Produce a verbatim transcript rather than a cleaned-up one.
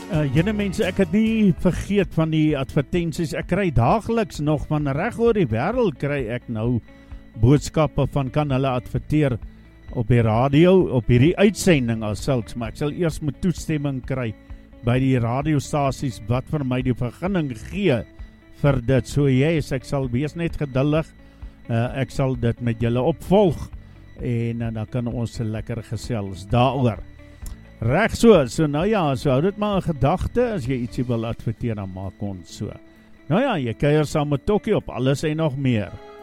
Uh, Jene mense, ek het nie vergeet van die advertensies. Ek kry daagliks nog van reg oor die wêreld kry ek nou boodskappe van kan hulle adverteer op die radio, op hierdie uitsending as sulks, maar ek sal eers met toestemming kry by die radiostasies wat vir my die vergunning gee vir dit. So yes, ek sal wees net geduldig. Uh, ek sal dit met julle opvolg en uh, dan kan ons lekker gesels daaroor. Reg so, so nou ja, so hou dit maar 'n gedagte, as jy ietsie wil adverteer, dan maak ons so. Nou ja, jy kuier saam met Tokkie op alles en nog meer.